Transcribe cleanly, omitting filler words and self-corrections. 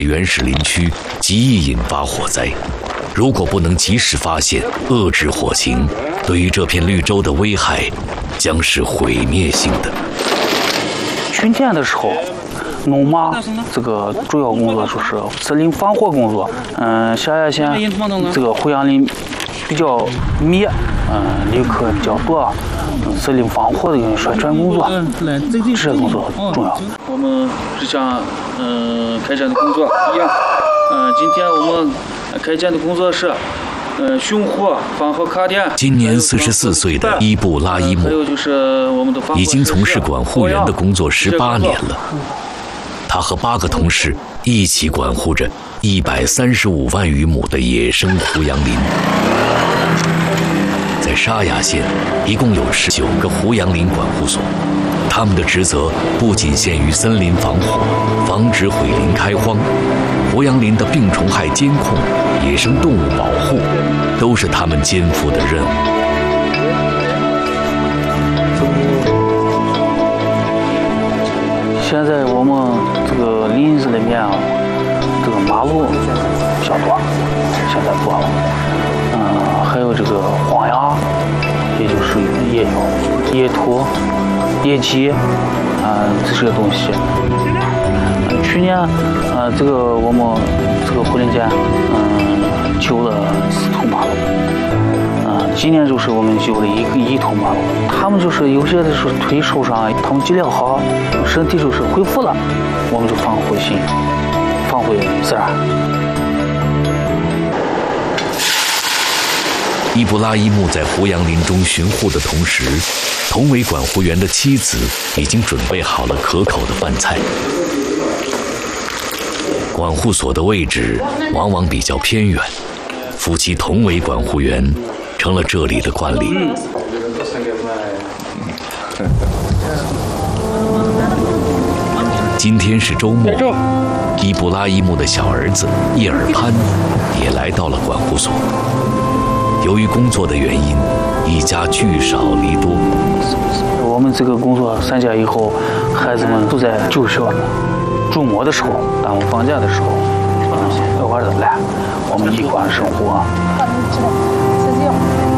原始林区，极易引发火灾。如果不能及时发现、遏制火情，对于这片绿洲的危害将是毁灭性的。 春天的时候，农马这个主要工作就是森林防火工作。下叶县这个胡杨林比较密，旅客比较多，森林防火的一个宣传工作，这些工作很重要。 我们是像开展的工作一样，今天我们开展的工作是巡护防火卡点。 今年44岁的伊布拉伊木，已经从事管护员的工作18年了。他和8个同事一起管护着135万余亩的野生胡杨林。在沙雅县，一共有19个胡杨林管护所，他们的职责不仅限于森林防火、防止毁林开荒，胡杨林的病虫害监控、野生动物保护，都是他们肩负的任务。 现在我们这个林子里面啊，这个马路比较多，现在多了。还有这个荒崖，也就是也有野兔、野鸡，这些东西。去年这个我们这个护林间修了4头马路，今年就是我们修了一头马路。他们就是有些的是腿受伤，他们治疗好，身体就是恢复了，我们就放回心，放回自然。 伊布拉伊木在胡杨林中巡护的同时，同为管护员的妻子已经准备好了可口的饭菜。管护所的位置往往比较偏远，夫妻同为管护员，成了这里的惯例。今天是周末，伊布拉伊木的小儿子叶尔潘也来到了管护所。由于工作的原因，一家聚少离多。 我们这个工作3天以后，孩子们都在就学，周末的时候，当我放假的时候，偶尔的来，我们一块生活。